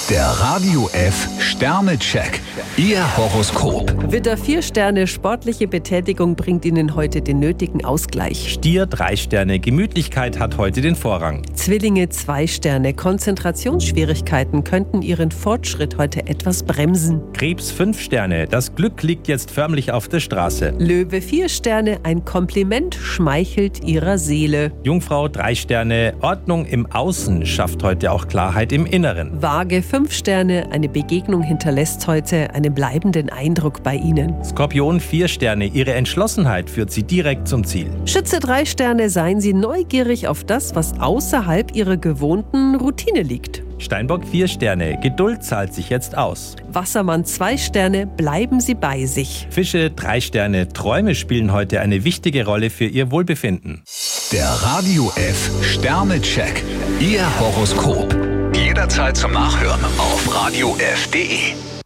Der Radio F Sternecheck. Ihr Horoskop. Widder 4 Sterne, sportliche Betätigung bringt Ihnen heute den nötigen Ausgleich. Stier 3 Sterne, Gemütlichkeit hat heute den Vorrang. Zwillinge 2 Sterne, Konzentrationsschwierigkeiten könnten Ihren Fortschritt heute etwas bremsen. Krebs 5 Sterne, das Glück liegt jetzt förmlich auf der Straße. Löwe 4 Sterne, ein Kompliment schmeichelt Ihrer Seele. Jungfrau 3 Sterne, Ordnung im Außen schafft heute auch Klarheit im Inneren. Waage 5 Sterne, eine Begegnung hinterlässt heute einen bleibenden Eindruck bei Ihnen. Skorpion 4 Sterne, Ihre Entschlossenheit führt Sie direkt zum Ziel. Schütze 3 Sterne, seien Sie neugierig auf das, was außerhalb Ihrer gewohnten Routine liegt. Steinbock 4 Sterne, Geduld zahlt sich jetzt aus. Wassermann 2 Sterne, bleiben Sie bei sich. Fische 3 Sterne, Träume spielen heute eine wichtige Rolle für Ihr Wohlbefinden. Der Radio F Sternecheck. Ihr Horoskop. Jederzeit zum Nachhören auf radiof.de.